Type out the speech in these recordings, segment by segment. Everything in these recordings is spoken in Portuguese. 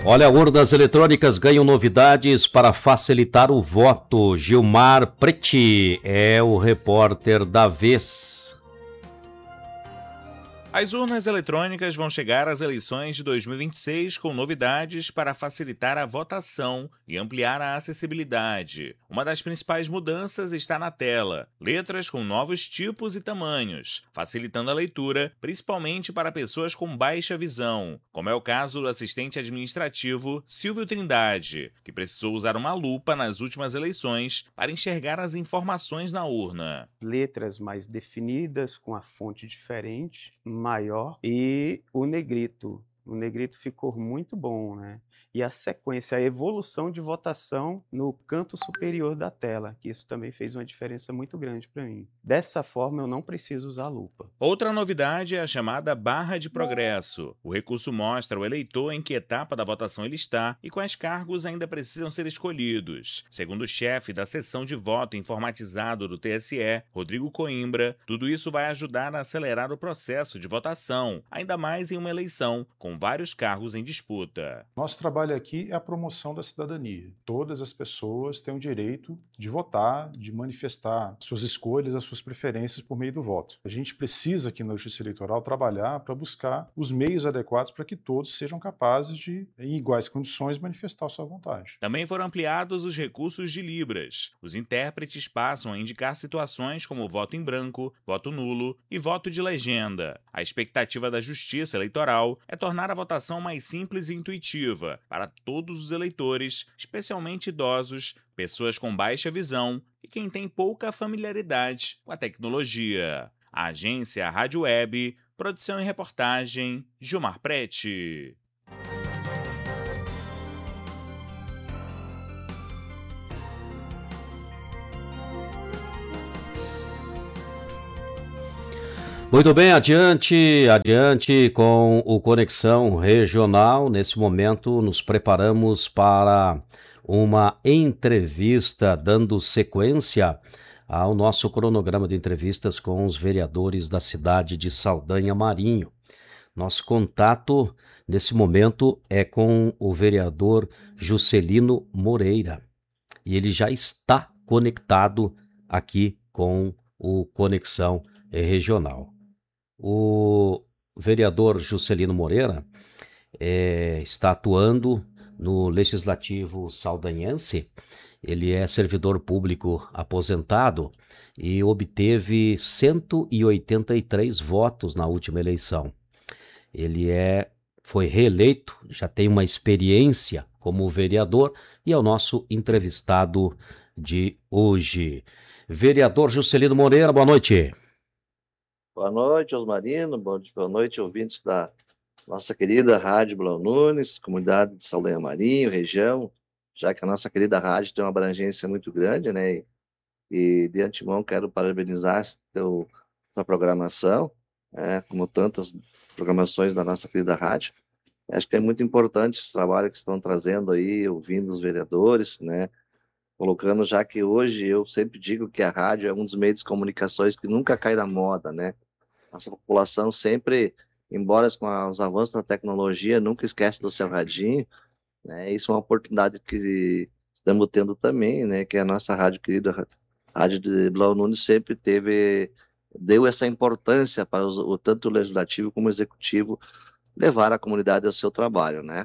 Olha, urnas eletrônicas ganham novidades para facilitar o voto. Gilmar Preti é o repórter da vez. As urnas eletrônicas vão chegar às eleições de 2026 com novidades para facilitar a votação e ampliar a acessibilidade. Uma das principais mudanças está na tela: letras com novos tipos e tamanhos, facilitando a leitura, principalmente para pessoas com baixa visão, como é o caso do assistente administrativo Silvio Trindade, que precisou usar uma lupa nas últimas eleições para enxergar as informações na urna. Letras mais definidas, com a fonte diferente, maior, e o negrito. O negrito ficou muito bom, né? E a sequência, a evolução de votação no canto superior da tela, que isso também fez uma diferença muito grande para mim. Dessa forma, eu não preciso usar lupa. Outra novidade é a chamada barra de progresso. O recurso mostra ao eleitor em que etapa da votação ele está e quais cargos ainda precisam ser escolhidos. Segundo o chefe da seção de voto informatizado do TSE, Rodrigo Coimbra, tudo isso vai ajudar a acelerar o processo de votação, ainda mais em uma eleição com vários cargos em disputa. Nosso trabalho aqui é a promoção da cidadania. Todas as pessoas têm o direito de votar, de manifestar suas escolhas, as suas preferências por meio do voto. A gente precisa aqui na Justiça Eleitoral trabalhar para buscar os meios adequados para que todos sejam capazes de, em iguais condições, manifestar a sua vontade. Também foram ampliados os recursos de Libras. Os intérpretes passam a indicar situações como voto em branco, voto nulo e voto de legenda. A expectativa da Justiça Eleitoral é tornar a votação mais simples e intuitiva para todos os eleitores, especialmente idosos, pessoas com baixa visão e quem tem pouca familiaridade com a tecnologia. A agência Rádio Web, produção e reportagem, Gilmar Preti. Muito bem, adiante com o Conexão Regional. Nesse momento, nos preparamos para uma entrevista, dando sequência ao nosso cronograma de entrevistas com os vereadores da cidade de Saldanha Marinho. Nosso contato, nesse momento, é com o vereador Juscelino Moreira. E ele já está conectado aqui com o Conexão Regional. O vereador Juscelino Moreira está atuando no Legislativo saldanhense. Ele é servidor público aposentado e obteve 183 votos na última eleição. Ele foi reeleito, já tem uma experiência como vereador e é o nosso entrevistado de hoje. Vereador Juscelino Moreira, boa noite. Boa noite, Osmarino. Boa noite, ouvintes da nossa querida Rádio Blau Nunes, comunidade de Saldanha Marinho, região, já que a nossa querida rádio tem uma abrangência muito grande, né? E de antemão quero parabenizar essa programação, como tantas programações da nossa querida rádio. Acho que é muito importante esse trabalho que estão trazendo aí, ouvindo os vereadores, né? Colocando, já que hoje eu sempre digo que a rádio é um dos meios de comunicações que nunca cai da moda, né? Nossa população sempre, embora com os avanços da tecnologia, nunca esquece do seu radinho, né? Isso é uma oportunidade que estamos tendo também, né? Que a nossa rádio querida, a Rádio de Blau Nunes, sempre deu essa importância para tanto o legislativo como o executivo levar a comunidade ao seu trabalho, né?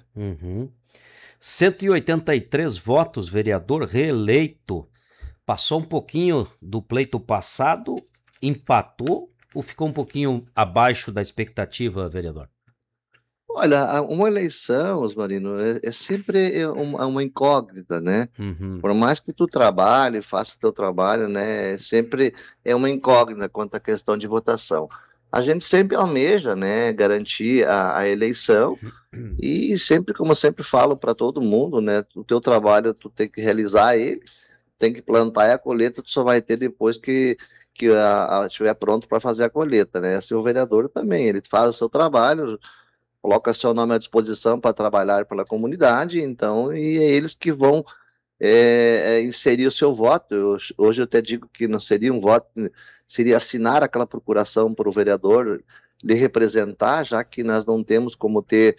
183 votos, vereador reeleito. Passou um pouquinho do pleito passado, empatou ou ficou um pouquinho abaixo da expectativa, vereador? Olha, uma eleição, Osmarino, é sempre uma incógnita, né? Por mais que tu trabalhe, faça o teu trabalho, né? Sempre é uma incógnita quanto à questão de votação. A gente sempre almeja, né, garantir a eleição e sempre, como eu sempre falo para todo mundo, né, o teu trabalho tu tem que realizar ele, tem que plantar e a colheita tu só vai ter depois que estiver pronto para fazer a colheita, né? Assim, o vereador também, ele faz o seu trabalho, coloca seu nome à disposição para trabalhar pela comunidade, então, e é eles que vão inserir o seu voto. Hoje eu até digo que não seria um voto, seria assinar aquela procuração para o vereador lhe representar, já que nós não temos como ter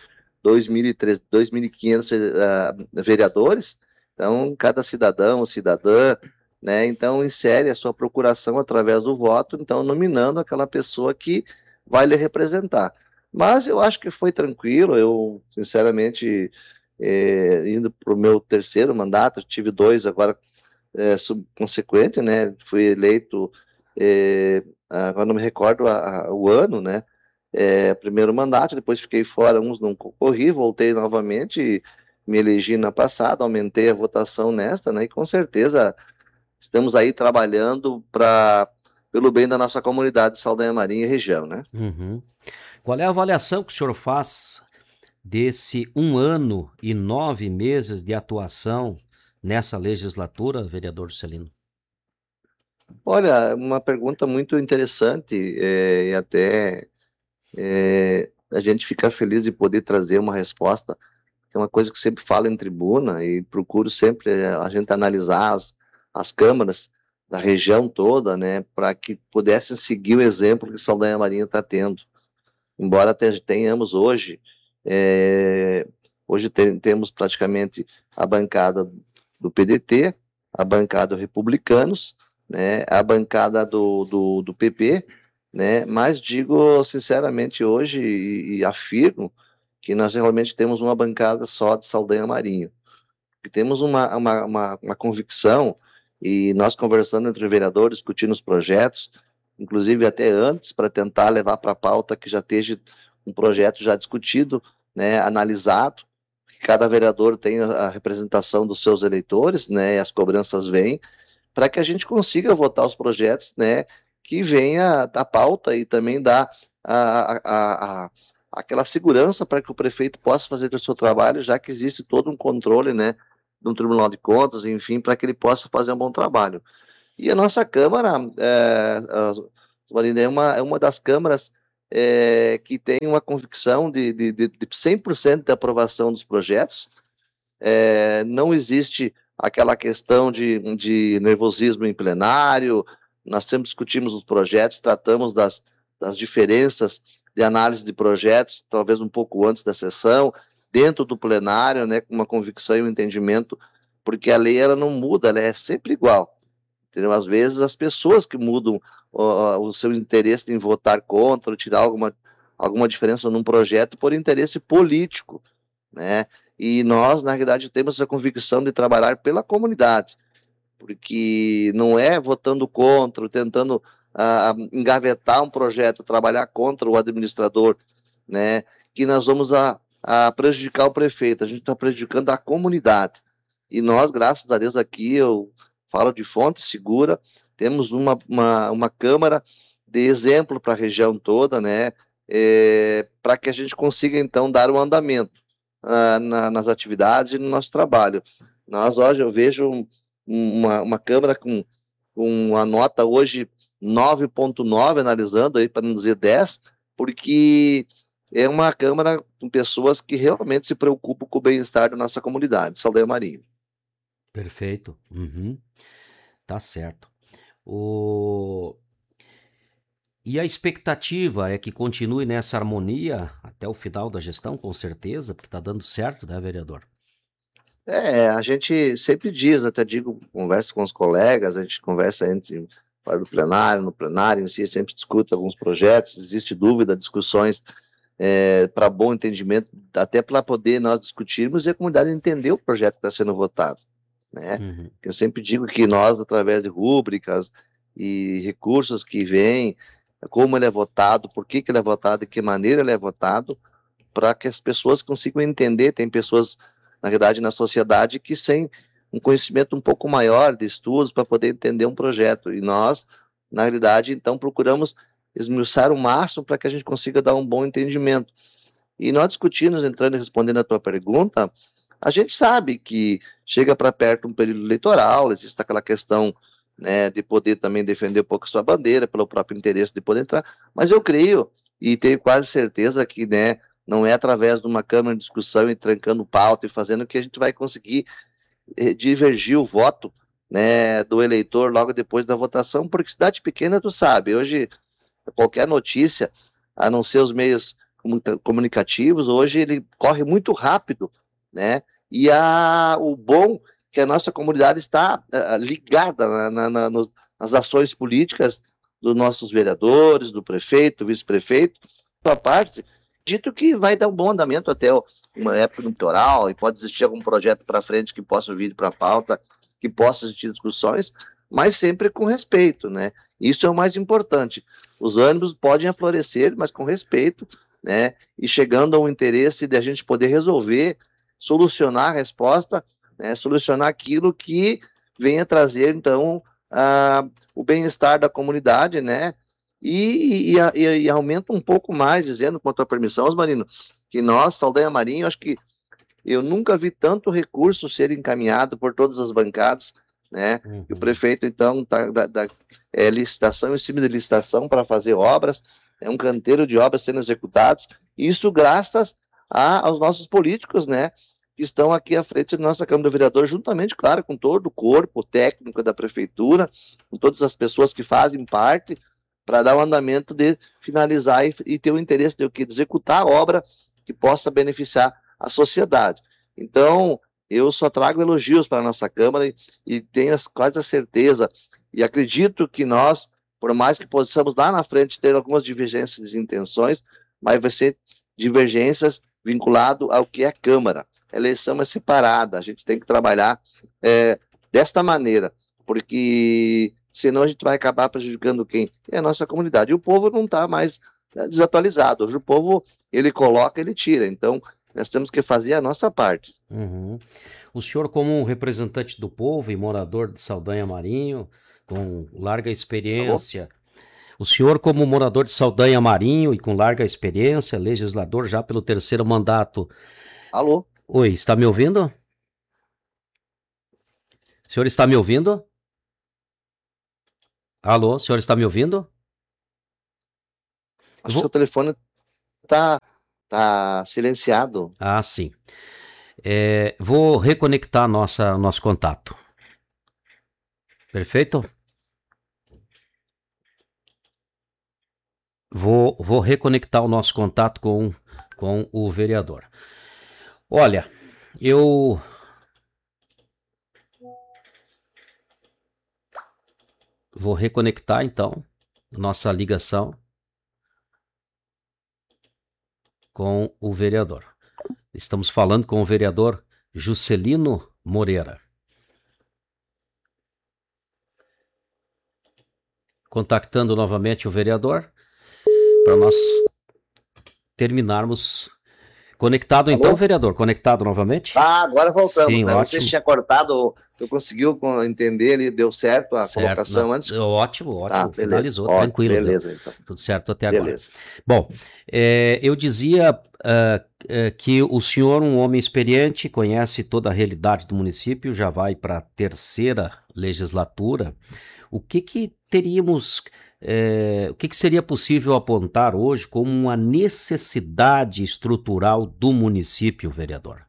2.500 vereadores, então cada cidadão, cidadã, né, então insere a sua procuração através do voto, então nominando aquela pessoa que vai lhe representar. Mas eu acho que foi tranquilo, eu sinceramente, indo para o meu terceiro mandato, tive 2 agora subconsequente, né, fui eleito, agora não me recordo o ano, né, primeiro mandato, depois fiquei fora, uns não concorri, voltei novamente, me elegi na passada, aumentei a votação nesta, né, e com certeza estamos aí trabalhando pelo bem da nossa comunidade de Saldanha Marinha e região, né. Uhum. Qual é a avaliação que o senhor faz desse 1 ano e 9 meses de atuação nessa legislatura, vereador Celino? Olha, uma pergunta muito interessante, e até a gente fica feliz de poder trazer uma resposta, que é uma coisa que sempre falo em tribuna e procuro sempre a gente analisar as câmaras da região toda, né, para que pudessem seguir o exemplo que Saldanha Marinha está tendo. Embora tenhamos hoje, temos praticamente a bancada do PDT, a bancada Republicanos, né, a bancada do PP, né, mas digo sinceramente hoje e afirmo que nós realmente temos uma bancada só de Saldanha Marinho, que temos uma convicção, e nós conversando entre vereadores, discutindo os projetos, inclusive até antes, para tentar levar para a pauta que já esteja um projeto já discutido, né, analisado, que cada vereador tenha a representação dos seus eleitores, né, e as cobranças vêm, para que a gente consiga votar os projetos, né, que venha da pauta e também dar aquela segurança para que o prefeito possa fazer o seu trabalho, já que existe todo um controle, né, no Tribunal de Contas, enfim, para que ele possa fazer um bom trabalho. E a nossa Câmara, Marina, é uma das câmaras que tem uma convicção de 100% de aprovação dos projetos. Não existe aquela questão de nervosismo em plenário, nós sempre discutimos os projetos, tratamos das diferenças de análise de projetos, talvez um pouco antes da sessão, dentro do plenário, né, com uma convicção e um entendimento, porque a lei ela não muda, ela é sempre igual. Entendeu? Às vezes as pessoas que mudam o seu interesse em votar contra, ou tirar alguma diferença num projeto por interesse político, né? E nós, na realidade, temos a convicção de trabalhar pela comunidade, porque não é votando contra, tentando engavetar um projeto, trabalhar contra o administrador, né, que nós vamos prejudicar o prefeito, a gente está prejudicando a comunidade. E nós, graças a Deus, aqui eu falo de fonte segura, temos uma Câmara de exemplo para a região toda, né, para que a gente consiga, então, dar um andamento nas atividades e no nosso trabalho. Nós, hoje, eu vejo uma Câmara com uma nota hoje 9,9, analisando aí, para não dizer 10, porque é uma Câmara com pessoas que realmente se preocupam com o bem-estar da nossa comunidade, Saldanha Marinho. Perfeito. Uhum. Tá certo. E a expectativa é que continue nessa harmonia até o final da gestão, com certeza, porque está dando certo, né, vereador? A gente sempre diz, até digo, conversa com os colegas, a gente conversa fora do plenário, no plenário em si, sempre discute alguns projetos, existe dúvida, discussões para bom entendimento, até para poder nós discutirmos e a comunidade entender o projeto que está sendo votado, né? Uhum. Eu sempre digo que nós, através de rúbricas e recursos que vêm, como ele é votado, por que ele é votado, de que maneira ele é votado, para que as pessoas consigam entender. Tem pessoas, na verdade, na sociedade que têm um conhecimento um pouco maior de estudos para poder entender um projeto. E nós, na realidade, então, procuramos esmiuçar o máximo para que a gente consiga dar um bom entendimento. E nós discutimos, entrando e respondendo a tua pergunta, a gente sabe que chega para perto um período eleitoral, existe aquela questão, né, de poder também defender um pouco a sua bandeira, pelo próprio interesse de poder entrar, mas eu creio e tenho quase certeza que, né, não é através de uma câmara de discussão e trancando pauta e fazendo que a gente vai conseguir divergir o voto, né, do eleitor logo depois da votação, porque cidade pequena, tu sabe, hoje qualquer notícia, a não ser os meios comunicativos, hoje ele corre muito rápido, né? E o bom que a nossa comunidade está ligada nas ações políticas dos nossos vereadores, do prefeito, do vice-prefeito, a parte, dito que vai dar um bom andamento até uma época eleitoral e pode existir algum projeto para frente que possa vir para a pauta, que possa existir discussões, mas sempre com respeito, né? Isso é o mais importante. Os ânimos podem aflorescer, mas com respeito, né? E chegando ao interesse de a gente poder resolver, solucionar a resposta, né? Solucionar aquilo que venha trazer, então, o bem-estar da comunidade, né? E aumenta um pouco mais, dizendo, com a tua permissão, Osmarino, que nós, Saldanha Marinho, acho que eu nunca vi tanto recurso ser encaminhado por todas as bancadas, né? Uhum. E o prefeito, então, licitação em cima de licitação para fazer obras, é um canteiro de obras sendo executadas, e isso graças aos nossos políticos, né? Que estão aqui à frente da nossa Câmara do Vereador, juntamente, claro, com todo o corpo técnico da prefeitura, com todas as pessoas que fazem parte, para dar o andamento de finalizar e ter o interesse de executar a obra que possa beneficiar a sociedade. Então, eu só trago elogios para a nossa Câmara e tenho quase a certeza, e acredito que nós, por mais que possamos lá na frente ter algumas divergências de intenções, mas vai ser divergências vinculado ao que é Câmara. A eleição é separada, a gente tem que trabalhar desta maneira, porque senão a gente vai acabar prejudicando quem? É a nossa comunidade. E o povo não está mais desatualizado. Hoje o povo, ele coloca, ele tira. Então, nós temos que fazer a nossa parte. Uhum. O senhor, como um representante do povo e morador de Saldanha Marinho, com larga experiência, o senhor, como morador de Saldanha Marinho e com larga experiência, legislador já pelo 3º mandato. Alô? Oi, está me ouvindo? O senhor está me ouvindo? Alô, o senhor está me ouvindo? Acho que o telefone tá silenciado. Ah, sim. Vou reconectar nosso contato. Perfeito? Vou reconectar o nosso contato com o vereador. Olha, eu vou reconectar então nossa ligação com o vereador. Estamos falando com o vereador Juscelino Moreira. Contactando novamente o vereador para nós terminarmos. Conectado. Alô? Então, vereador, conectado novamente? Agora voltamos. Sim, né? ótimo. Você tinha cortado, tu conseguiu entender e deu certo a colocação antes? Ótimo, beleza. Finalizou, Ótimo, tranquilo. Beleza, então. Tudo certo até agora. Beleza. Bom, eu dizia que o senhor, um homem experiente, conhece toda a realidade do município, já vai para a 3ª legislatura. O que teríamos... o que seria possível apontar hoje como uma necessidade estrutural do município, vereador?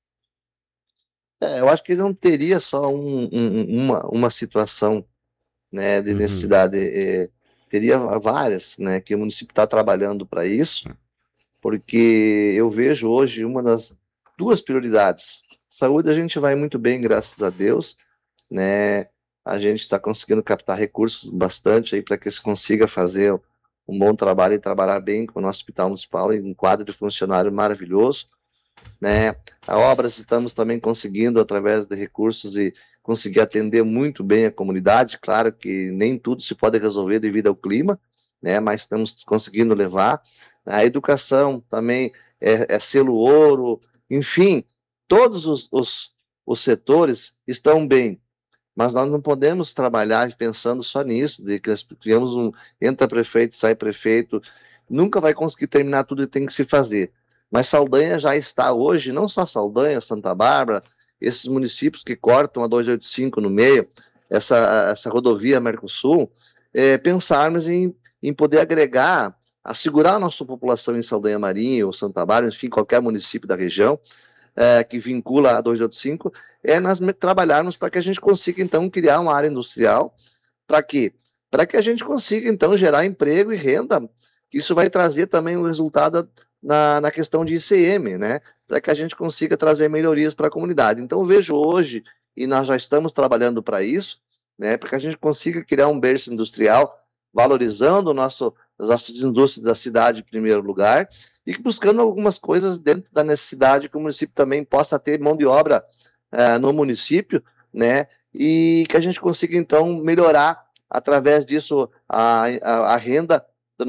Eu acho que não teria só uma situação, né, de necessidade, teria várias, né, que o município está trabalhando para isso, porque eu vejo hoje uma das 2 prioridades. Saúde a gente vai muito bem, graças a Deus, né? A gente está conseguindo captar recursos bastante aí para que se consiga fazer um bom trabalho e trabalhar bem com o nosso hospital municipal e um quadro de funcionário maravilhoso, né? A obras estamos também conseguindo, através de recursos, e conseguir atender muito bem a comunidade. Claro que nem tudo se pode resolver devido ao clima, né? Mas estamos conseguindo levar. A educação também é selo ouro, enfim, todos os setores estão bem. Mas nós não podemos trabalhar pensando só nisso, de que nós criamos entra prefeito, sai prefeito, nunca vai conseguir terminar tudo que tem que se fazer. Mas Saldanha já está hoje, não só Saldanha, Santa Bárbara, esses municípios que cortam a 285 no meio, essa rodovia Mercosul, pensarmos em poder agregar, assegurar a nossa população em Saldanha Marinho, ou Santa Bárbara, enfim, qualquer município da região, que vincula a 285, nós trabalharmos para que a gente consiga, então, criar uma área industrial. Para quê? Para que a gente consiga, então, gerar emprego e renda. Isso vai trazer também o resultado na questão de ICM, né? Para que a gente consiga trazer melhorias para a comunidade. Então, eu vejo hoje, e nós já estamos trabalhando para isso, né? Para que a gente consiga criar um berço industrial, valorizando as nossas indústrias da cidade em primeiro lugar, e buscando algumas coisas dentro da necessidade que o município também possa ter mão de obra no município, né? E que a gente consiga, então, melhorar, através disso, a renda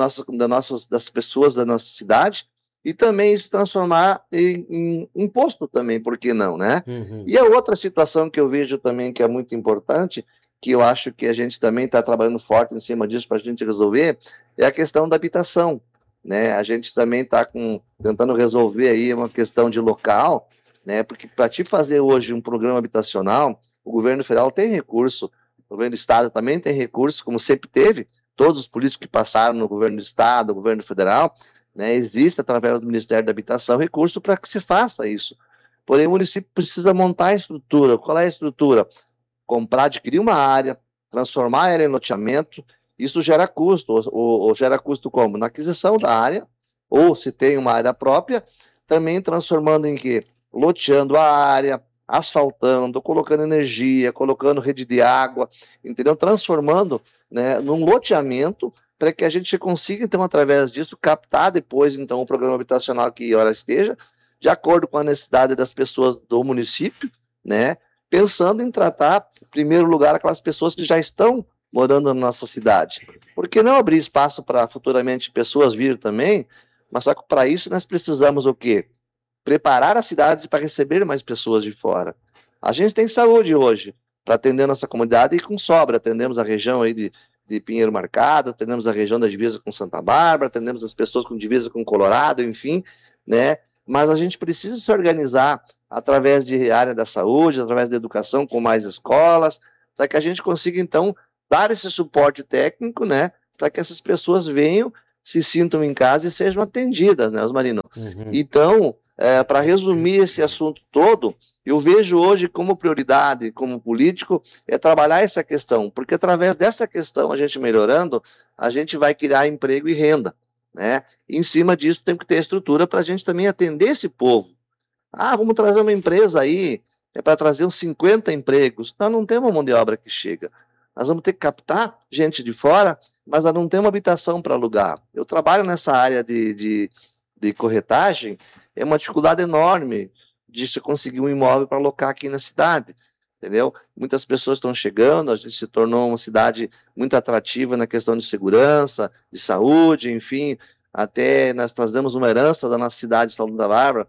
das pessoas da nossa cidade, e também se transformar em imposto também, por que não, né? Uhum. E a outra situação que eu vejo também que é muito importante, que eu acho que a gente também está trabalhando forte em cima disso para a gente resolver, é a questão da habitação, né? A gente também está tentando resolver aí uma questão de local, né? Porque para te fazer hoje um programa habitacional, o governo federal tem recurso, o governo do estado também tem recurso, como sempre teve, todos os políticos que passaram no governo do estado, no governo federal, né? Existe, através do Ministério da Habitação, recurso para que se faça isso. Porém, o município precisa montar a estrutura. Qual é a estrutura? Adquirir uma área, transformar ela em loteamento. Isso gera custo, ou gera custo como? Na aquisição da área, ou se tem uma área própria, também transformando em quê? Loteando a área, asfaltando, colocando energia, colocando rede de água, entendeu? Transformando, né, num loteamento, para que a gente consiga, então, através disso, captar depois, então, o programa habitacional que hora esteja, de acordo com a necessidade das pessoas do município, né, pensando em tratar, em primeiro lugar, aquelas pessoas que já estão morando na nossa cidade. Por que não abrir espaço para futuramente pessoas vir também? Mas só que para isso nós precisamos o quê? Preparar as cidades para receber mais pessoas de fora. A gente tem saúde hoje para atender a nossa comunidade e com sobra. Atendemos a região aí de Pinheiro Marcado, atendemos a região da divisa com Santa Bárbara, atendemos as pessoas com divisa com Colorado, enfim, né? Mas a gente precisa se organizar através de área da saúde, através da educação com mais escolas, para que a gente consiga, então, dar esse suporte técnico, né? Para que essas pessoas venham, se sintam em casa e sejam atendidas, né, Osmarino? Uhum. Então, para resumir esse assunto todo, eu vejo hoje como prioridade, como político, é trabalhar essa questão, porque através dessa questão, a gente melhorando, a gente vai criar emprego e renda, né? E em cima disso, tem que ter estrutura para a gente também atender esse povo. Vamos trazer uma empresa aí, para trazer uns 50 empregos. Nós não temos uma mão de obra que chega. Nós vamos ter que captar gente de fora, mas nós não temos habitação para alugar. Eu trabalho nessa área de corretagem, é uma dificuldade enorme de se conseguir um imóvel para alocar aqui na cidade, entendeu? Muitas pessoas estão chegando, a gente se tornou uma cidade muito atrativa na questão de segurança, de saúde, enfim, até nós trazemos uma herança da nossa cidade de Santa Bárbara,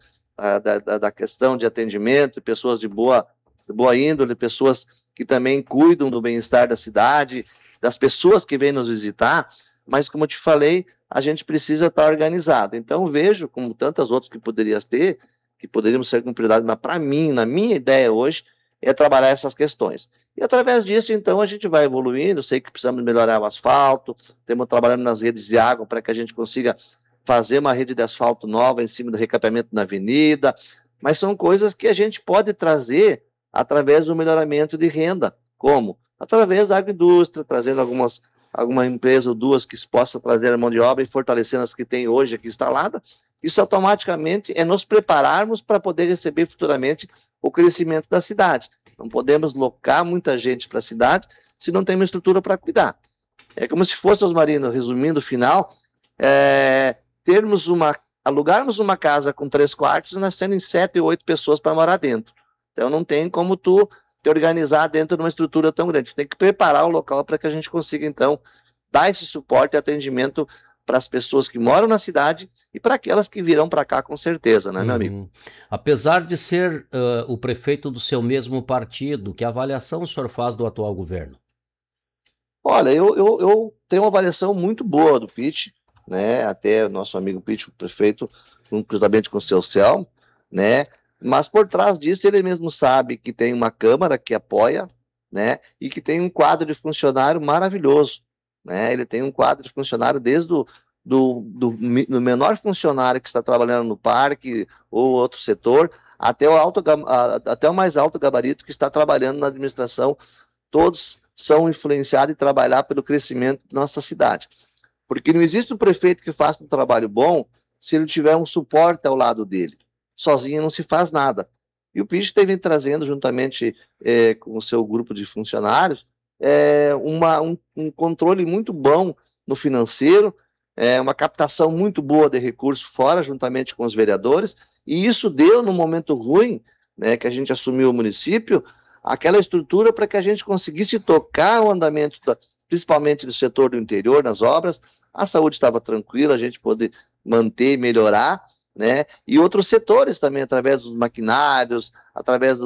da questão de atendimento, pessoas de boa índole, pessoas que também cuidam do bem-estar da cidade, das pessoas que vêm nos visitar, mas como eu te falei, a gente precisa estar organizado. Então, vejo, como tantas outras que poderíamos ser com prioridade, mas para mim, na minha ideia hoje, é trabalhar essas questões. E através disso, então, a gente vai evoluindo. Sei que precisamos melhorar o asfalto, estamos trabalhando nas redes de água para que a gente consiga fazer uma rede de asfalto nova em cima do recapeamento na avenida, mas são coisas que a gente pode trazer através do melhoramento de renda. Como? Através da agroindústria, trazendo alguma empresa ou duas que possa trazer a mão de obra e fortalecendo as que tem hoje aqui instalada. Isso automaticamente é nos prepararmos para poder receber futuramente o crescimento da cidade. Não podemos locar muita gente para a cidade se não tem uma estrutura para cuidar. É como se fosse, Osmarino, resumindo o final, alugarmos uma casa com 3 quartos e nós temos 7 ou 8 pessoas para morar dentro. Então não tem como tu te organizar dentro de uma estrutura tão grande. Tem que preparar o local para que a gente consiga, então, dar esse suporte e atendimento para as pessoas que moram na cidade e para aquelas que virão para cá, com certeza, né, meu amigo? Apesar de ser o prefeito do seu mesmo partido, que avaliação o senhor faz do atual governo? Olha, eu tenho uma avaliação muito boa do Pitt, né? Até o nosso amigo Pitt, o prefeito, juntamente com o seu Celso, né? Mas por trás disso ele mesmo sabe que tem uma Câmara que apoia, né? E que tem um quadro de funcionário maravilhoso, né? Ele tem um quadro de funcionário desde do menor funcionário que está trabalhando no parque ou outro setor, até o mais alto gabarito que está trabalhando na administração. Todos são influenciados e trabalhar pelo crescimento da nossa cidade. Porque não existe um prefeito que faça um trabalho bom se ele tiver um suporte ao lado dele. Sozinho não se faz nada. E o PIT vem trazendo, juntamente com o seu grupo de funcionários, um controle muito bom no financeiro, uma captação muito boa de recursos fora, juntamente com os vereadores, e isso deu, no momento ruim, né, que a gente assumiu o município, aquela estrutura para que a gente conseguisse tocar o andamento, principalmente do setor do interior, nas obras. A saúde estava tranquila, a gente pôde manter e melhorar, né? E outros setores também, através dos maquinários, através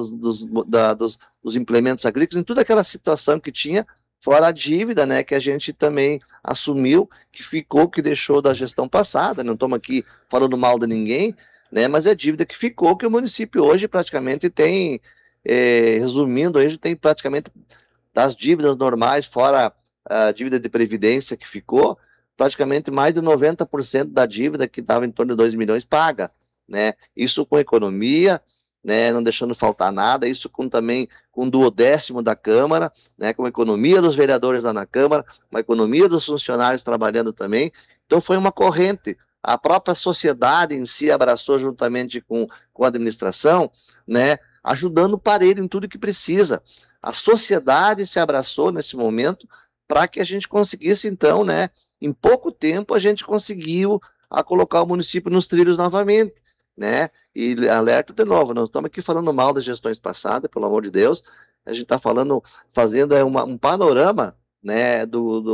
dos implementos agrícolas, em toda aquela situação que tinha, fora a dívida, né, que a gente também assumiu, que ficou, que deixou da gestão passada. Não estamos aqui falando mal de ninguém, né, mas é dívida que ficou, que o município hoje praticamente tem, resumindo, hoje tem praticamente das dívidas normais, fora a dívida de previdência que ficou, praticamente mais de 90% da dívida, que estava em torno de 2 milhões, paga, né? Isso com economia, né? Não deixando faltar nada, isso também com o 1/10 da Câmara, né? Com a economia dos vereadores lá na Câmara, uma economia dos funcionários trabalhando também. Então foi uma corrente. A própria sociedade em si abraçou juntamente com a administração, né? Ajudando o parelho em tudo que precisa. A sociedade se abraçou nesse momento para que a gente conseguisse, então, né? Em pouco tempo, a gente conseguiu colocar o município nos trilhos novamente, né? E alerta de novo, nós estamos aqui falando mal das gestões passadas, pelo amor de Deus, a gente está fazendo um panorama, né,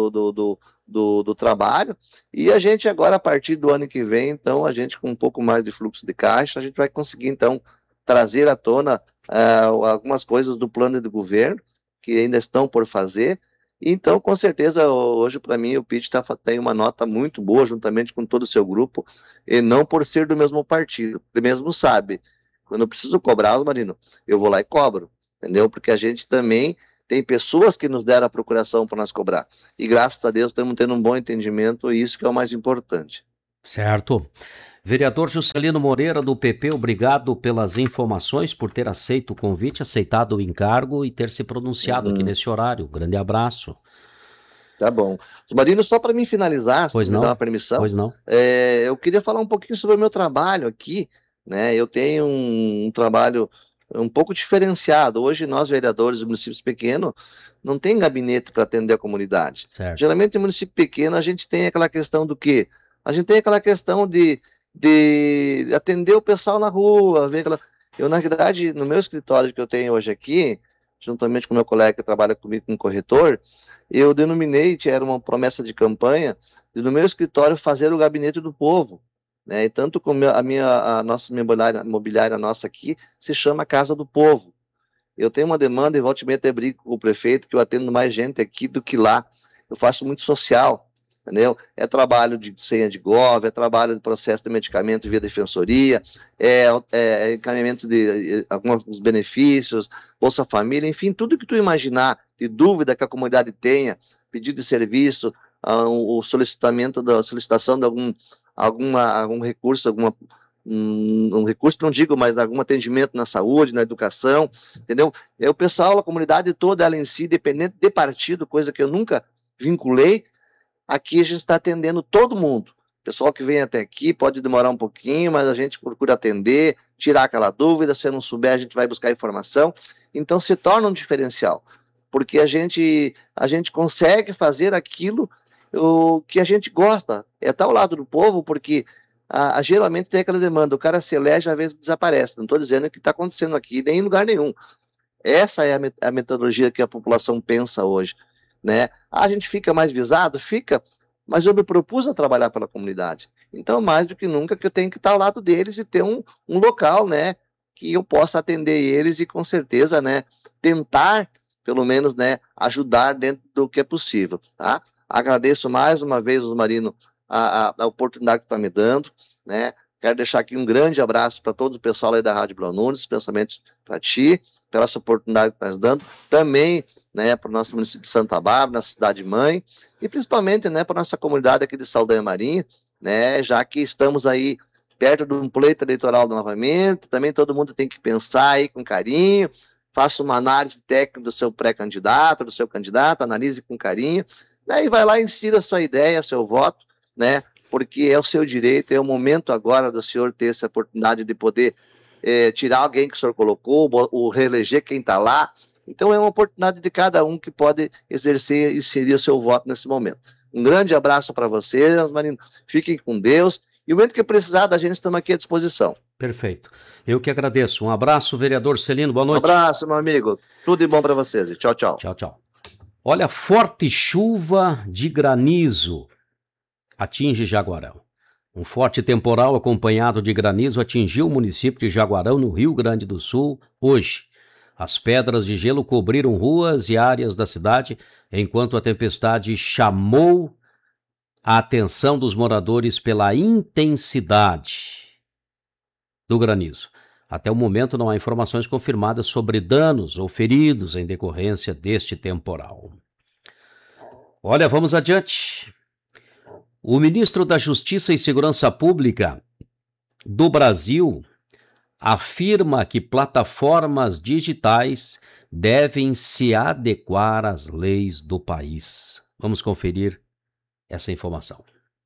do trabalho, e a gente agora, a partir do ano que vem, então, a gente com um pouco mais de fluxo de caixa, a gente vai conseguir, então, trazer à tona algumas coisas do plano de governo, que ainda estão por fazer. Então, com certeza, hoje, para mim, o PIT tem uma nota muito boa, juntamente com todo o seu grupo, e não por ser do mesmo partido. Ele mesmo sabe, quando eu preciso cobrar, Marino, eu vou lá e cobro, entendeu? Porque a gente também tem pessoas que nos deram a procuração para nós cobrar. E, graças a Deus, estamos tendo um bom entendimento, e isso que é o mais importante. Certo. Vereador Juscelino Moreira, do PP, obrigado pelas informações, por ter aceito o convite, aceitado o encargo e ter se pronunciado aqui nesse horário. Grande abraço. Tá bom. Marino, só para mim finalizar, se me dá uma permissão, eu queria falar um pouquinho sobre o meu trabalho aqui, né? Eu tenho um trabalho um pouco diferenciado. Hoje, nós, vereadores de municípios pequenos, não tem gabinete para atender a comunidade. Certo. Geralmente, em município pequeno, a gente tem aquela questão do quê? A gente tem aquela questão de atender o pessoal na rua, ver aquela... Eu, na verdade, no meu escritório que eu tenho hoje aqui, juntamente com o meu colega que trabalha comigo como corretor, eu denominei, era uma promessa de campanha, de no meu escritório fazer o gabinete do povo, né? E tanto como a nossa imobiliária nossa aqui se chama Casa do Povo. Eu tenho uma demanda, e volta e meia até brigo com o prefeito, que eu atendo mais gente aqui do que lá. Eu faço muito social, entendeu? É trabalho de senha de gov, é trabalho de processo de medicamento via defensoria, é encaminhamento de alguns benefícios, Bolsa Família, enfim, tudo que tu imaginar de dúvida que a comunidade tenha, pedido de serviço, o solicitação de algum recurso, um recurso, não digo, mas algum atendimento na saúde, na educação, entendeu? O pessoal, a comunidade toda, ela em si, dependente de partido, coisa que eu nunca vinculei, aqui a gente está atendendo todo mundo. O pessoal que vem até aqui pode demorar um pouquinho, mas a gente procura atender, tirar aquela dúvida. Se não souber, a gente vai buscar informação. Então, se torna um diferencial, porque a gente consegue fazer aquilo que a gente gosta. É estar ao lado do povo, porque geralmente tem aquela demanda. O cara se elege, às vezes desaparece. Não estou dizendo o que está acontecendo aqui, nem em lugar nenhum. Essa é a metodologia que a população pensa hoje, né? A gente fica mais visado? Fica, mas eu me propus a trabalhar pela comunidade. Então, mais do que nunca, que eu tenho que estar ao lado deles e ter um local, né, que eu possa atender eles e, com certeza, né, tentar, pelo menos, né, ajudar dentro do que é possível, tá? Agradeço mais uma vez, Marino, a oportunidade que está me dando, né? Quero deixar aqui um grande abraço para todo o pessoal aí da Rádio Blau Nunes, pensamentos para ti, pela essa oportunidade que está nos dando, também, né, para o nosso município de Santa Bárbara, nossa cidade-mãe, e principalmente, né, para a nossa comunidade aqui de Saldanha Marinha, né, já que estamos aí perto de um pleito eleitoral novamente, também todo mundo tem que pensar aí com carinho, faça uma análise técnica do seu pré-candidato, do seu candidato, analise com carinho, daí vai lá e insira a sua ideia, seu voto, né, porque é o seu direito, é o momento agora do senhor ter essa oportunidade de poder tirar alguém que o senhor colocou, ou reeleger quem está lá. Então é uma oportunidade de cada um que pode exercer e inserir o seu voto nesse momento. Um grande abraço para vocês, Marino. Fiquem com Deus. E o momento que precisar da gente, estamos aqui à disposição. Perfeito. Eu que agradeço. Um abraço, vereador Celino. Boa noite. Um abraço, meu amigo. Tudo de bom para vocês. Tchau, tchau. Tchau, tchau. Olha, forte chuva de granizo atinge Jaguarão. Um forte temporal acompanhado de granizo atingiu o município de Jaguarão, no Rio Grande do Sul, hoje. As pedras de gelo cobriram ruas e áreas da cidade, enquanto a tempestade chamou a atenção dos moradores pela intensidade do granizo. Até o momento não há informações confirmadas sobre danos ou feridos em decorrência deste temporal. Olha, vamos adiante. O ministro da Justiça e Segurança Pública do Brasil afirma que plataformas digitais devem se adequar às leis do país. Vamos conferir essa informação.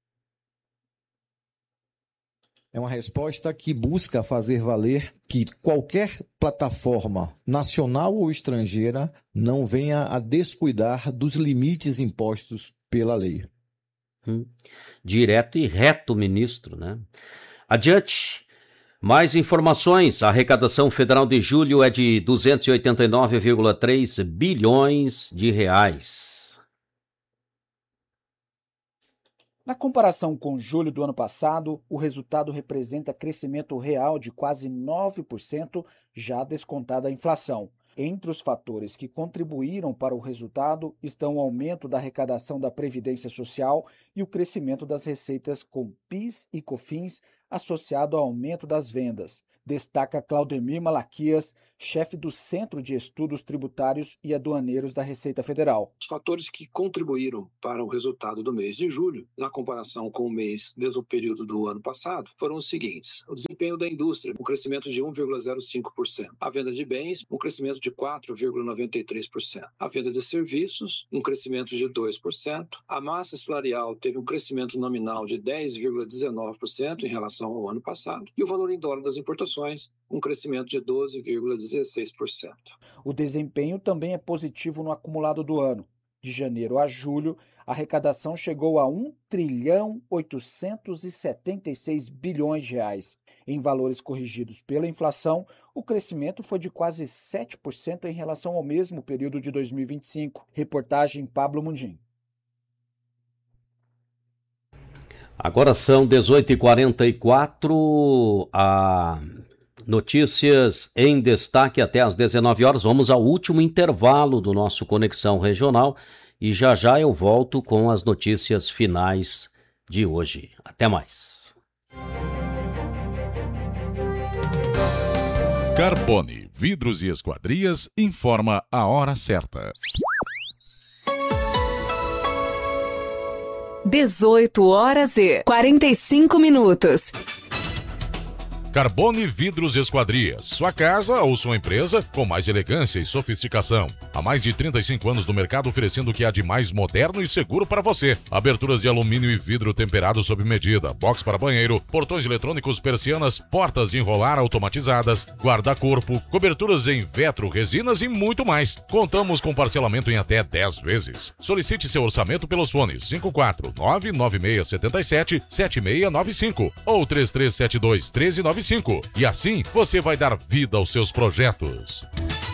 É uma resposta que busca fazer valer que qualquer plataforma nacional ou estrangeira não venha a descuidar dos limites impostos pela lei. Direto e reto, ministro, né? Adiante. Mais informações. A arrecadação federal de julho é de 289,3 bilhões de reais. Na comparação com julho do ano passado, o resultado representa crescimento real de quase 9%, já descontada a inflação. Entre os fatores que contribuíram para o resultado estão o aumento da arrecadação da Previdência Social e o crescimento das receitas com PIS e COFINS associado ao aumento das vendas. Destaca Claudemir Malaquias, chefe do Centro de Estudos Tributários e Aduaneiros da Receita Federal. Os fatores que contribuíram para o resultado do mês de julho, na comparação com o mesmo período do ano passado, foram os seguintes: o desempenho da indústria, um crescimento de 1,05%. A venda de bens, um crescimento de 4,93%. A venda de serviços, um crescimento de 2%. A massa salarial teve um crescimento nominal de 10,19% em relação ao ano passado. E o valor em dólar das importações, um crescimento de 12,16%. O desempenho também é positivo no acumulado do ano. De janeiro a julho, a arrecadação chegou a 1,876 bilhões de reais. Em valores corrigidos pela inflação, o crescimento foi de quase 7% em relação ao mesmo período de 2025. Reportagem Pablo Mundim. Agora são 18h44, notícias em destaque até às 19 horas. Vamos ao último intervalo do nosso Conexão Regional e já já eu volto com as notícias finais de hoje. Até mais. Carbone Vidros e Esquadrias informa a hora certa. 18h45. Carbone Vidros e Esquadrias. Sua casa ou sua empresa com mais elegância e sofisticação. Há mais de 35 anos no mercado oferecendo o que há de mais moderno e seguro para você. Aberturas de alumínio e vidro temperado sob medida, box para banheiro, portões eletrônicos, persianas, portas de enrolar automatizadas, guarda-corpo, coberturas em vetro, resinas e muito mais. Contamos com parcelamento em até 10 vezes. Solicite seu orçamento pelos fones 549-9677-7695 ou 3372-1395. E assim você vai dar vida aos seus projetos.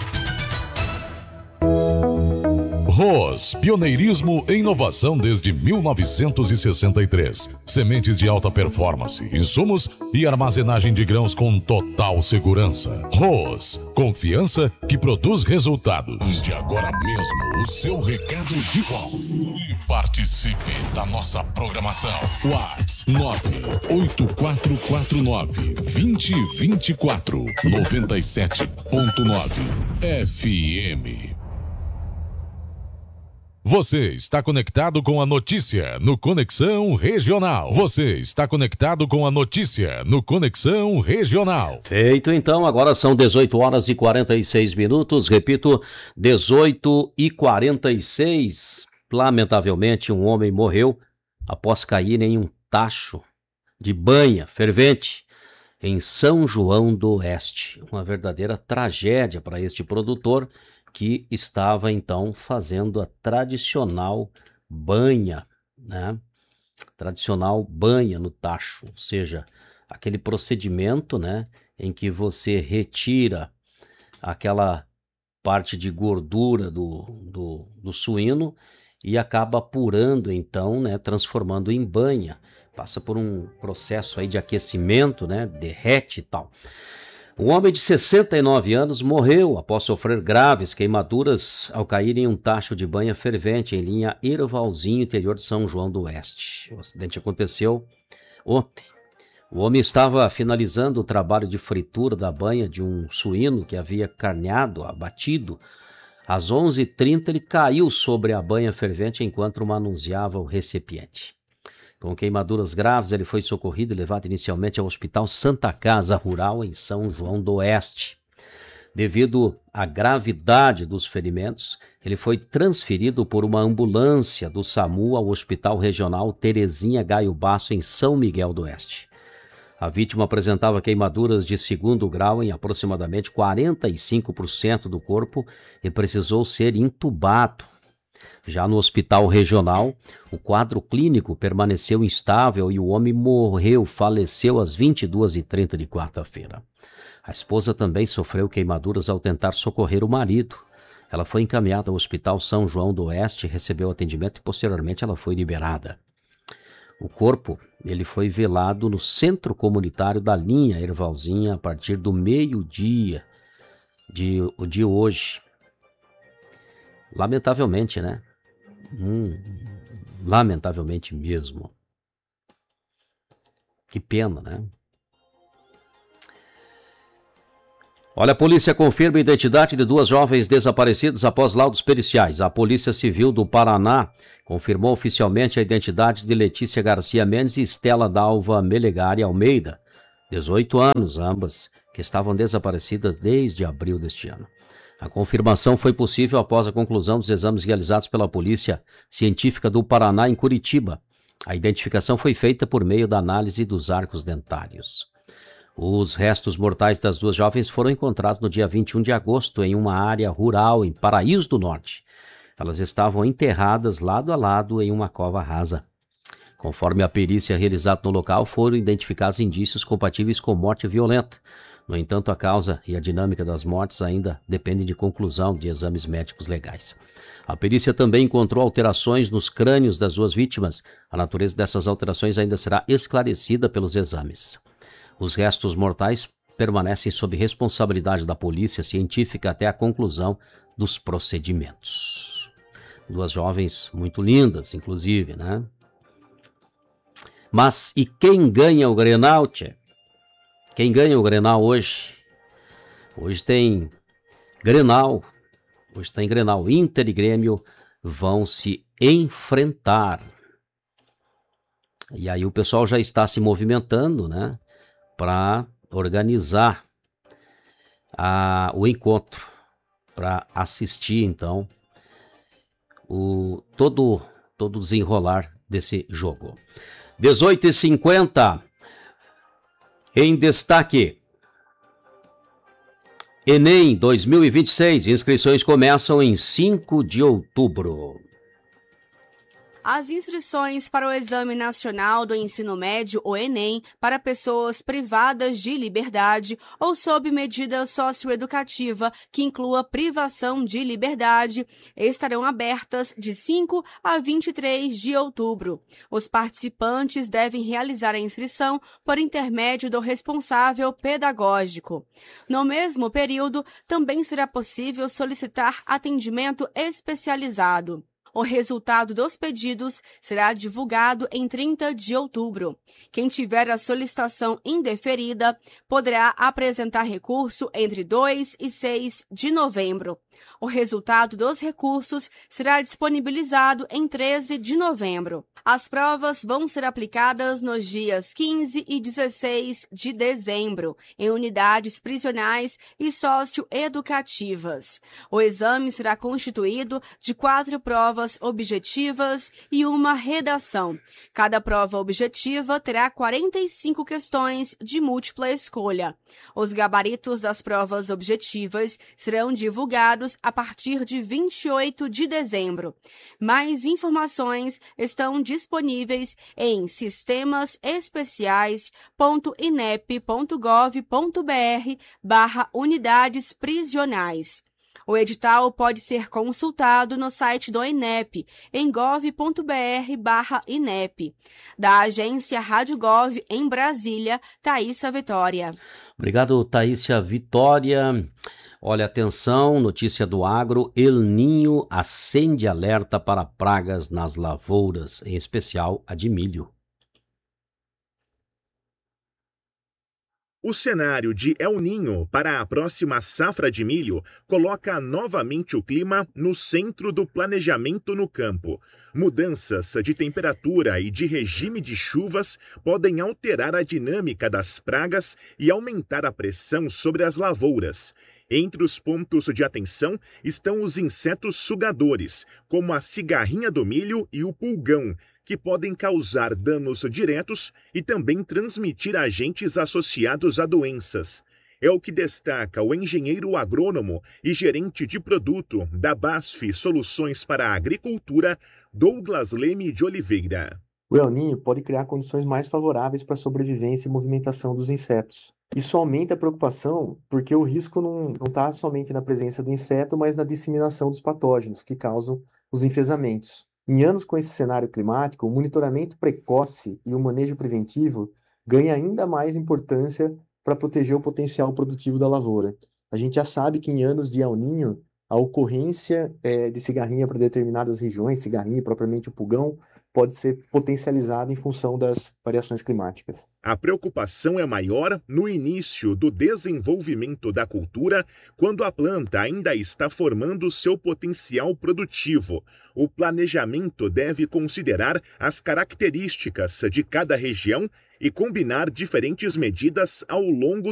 ROS, pioneirismo e inovação desde 1963. Sementes de alta performance, insumos e armazenagem de grãos com total segurança. ROS, confiança que produz resultados. De agora mesmo, o seu recado de voz. E participe da nossa programação. WhatsApp 98449-2024 97.9 FM. Você está conectado com a notícia no Conexão Regional. Você está conectado com a notícia no Conexão Regional. Feito então, agora são 18h46. Repito, 18h46. Lamentavelmente, um homem morreu após cair em um tacho de banha fervente em São João do Oeste. Uma verdadeira tragédia para este produtor que estava então fazendo a tradicional banha, né? Tradicional banha no tacho, ou seja, aquele procedimento, né, em que você retira aquela parte de gordura do suíno e acaba apurando então, né, transformando em banha. Passa por um processo aí de aquecimento, né, derrete e tal. Um homem de 69 anos morreu após sofrer graves queimaduras ao cair em um tacho de banha fervente em linha Ervalzinho, interior de São João do Oeste. O acidente aconteceu ontem. O homem estava finalizando o trabalho de fritura da banha de um suíno que havia carneado, abatido. Às 11h30 ele caiu sobre a banha fervente enquanto manuseava o recipiente. Com queimaduras graves, ele foi socorrido e levado inicialmente ao Hospital Santa Casa Rural, em São João do Oeste. Devido à gravidade dos ferimentos, ele foi transferido por uma ambulância do SAMU ao Hospital Regional Terezinha Gaio Basso, em São Miguel do Oeste. A vítima apresentava queimaduras de 2º grau em aproximadamente 45% do corpo e precisou ser intubado. Já no hospital regional, o quadro clínico permaneceu instável e o homem faleceu às 22h30 de quarta-feira. A esposa também sofreu queimaduras ao tentar socorrer o marido. Ela foi encaminhada ao Hospital São João do Oeste, recebeu atendimento e posteriormente ela foi liberada. O corpo ele foi velado no centro comunitário da linha Ervalzinha a partir do meio-dia de hoje. Lamentavelmente, né? Lamentavelmente mesmo. Que pena, né? Olha, a polícia confirma a identidade de 2 jovens desaparecidas após laudos periciais. A Polícia Civil do Paraná confirmou oficialmente a identidade de Letícia Garcia Mendes e Estela Dalva Melegari Almeida, 18 anos ambas, que estavam desaparecidas desde abril deste ano. A confirmação foi possível após a conclusão dos exames realizados pela Polícia Científica do Paraná em Curitiba. A identificação foi feita por meio da análise dos arcos dentários. Os restos mortais das 2 jovens foram encontrados no dia 21 de agosto em uma área rural em Paraíso do Norte. Elas estavam enterradas lado a lado em uma cova rasa. Conforme a perícia realizada no local, foram identificados indícios compatíveis com morte violenta. No entanto, a causa e a dinâmica das mortes ainda dependem de conclusão de exames médicos legais. A perícia também encontrou alterações nos crânios das 2 vítimas. A natureza dessas alterações ainda será esclarecida pelos exames. Os restos mortais permanecem sob responsabilidade da polícia científica até a conclusão dos procedimentos. 2 jovens muito lindas, inclusive, né? Mas e quem ganha o Grenal, tchê? Quem ganha o Grenal hoje? Hoje tem Grenal. Inter e Grêmio vão se enfrentar. E aí o pessoal já está se movimentando, né? Para organizar o encontro. Para assistir, então, todo o desenrolar desse jogo. 18h50. Em destaque, Enem 2026, inscrições começam em 5 de outubro. As inscrições para o Exame Nacional do Ensino Médio, o Enem, para pessoas privadas de liberdade ou sob medida socioeducativa que inclua privação de liberdade, estarão abertas de 5 a 23 de outubro. Os participantes devem realizar a inscrição por intermédio do responsável pedagógico. No mesmo período, também será possível solicitar atendimento especializado. O resultado dos pedidos será divulgado em 30 de outubro. Quem tiver a solicitação indeferida poderá apresentar recurso entre 2 e 6 de novembro. O resultado dos recursos será disponibilizado em 13 de novembro. As provas vão ser aplicadas nos dias 15 e 16 de dezembro, em unidades prisionais e socioeducativas. O exame será constituído de 4 provas provas objetivas e uma redação. Cada prova objetiva terá 45 questões de múltipla escolha. Os gabaritos das provas objetivas serão divulgados a partir de 28 de dezembro. Mais informações estão disponíveis em sistemasespeciais.inep.gov.br/unidades prisionais. O edital pode ser consultado no site do INEP, em gov.br/INEP. Da agência Rádio Gov, em Brasília, Thaísa Vitória. Obrigado, Thaísa Vitória. Olha, atenção, notícia do agro: El Niño acende alerta para pragas nas lavouras, em especial a de milho. O cenário de El Niño para a próxima safra de milho coloca novamente o clima no centro do planejamento no campo. Mudanças de temperatura e de regime de chuvas podem alterar a dinâmica das pragas e aumentar a pressão sobre as lavouras. Entre os pontos de atenção estão os insetos sugadores, como a cigarrinha do milho e o pulgão, que podem causar danos diretos e também transmitir agentes associados a doenças. É o que destaca o engenheiro agrônomo e gerente de produto da BASF Soluções para a Agricultura, Douglas Leme de Oliveira. O El Niño pode criar condições mais favoráveis para a sobrevivência e movimentação dos insetos. Isso aumenta a preocupação porque o risco não está somente na presença do inseto, mas na disseminação dos patógenos que causam os enfesamentos. Em anos com esse cenário climático, o monitoramento precoce e o manejo preventivo ganha ainda mais importância para proteger o potencial produtivo da lavoura. A gente já sabe que em anos de El Niño, a ocorrência de cigarrinha para determinadas regiões, cigarrinha propriamente o pulgão, pode ser potencializada em função das variações climáticas. A preocupação é maior no início do desenvolvimento da cultura, quando a planta ainda está formando seu potencial produtivo. O planejamento deve considerar as características de cada região e combinar diferentes medidas ao longo